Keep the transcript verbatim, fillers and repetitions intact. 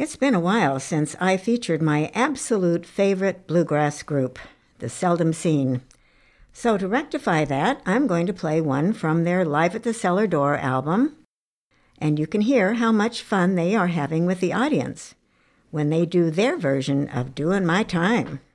It's been a while since I featured my absolute favorite bluegrass group, the Seldom Seen. So to rectify that, I'm going to play one from their Live at the Cellar Door album, and you can hear how much fun they are having with the audience when they do their version of Doin' My Time.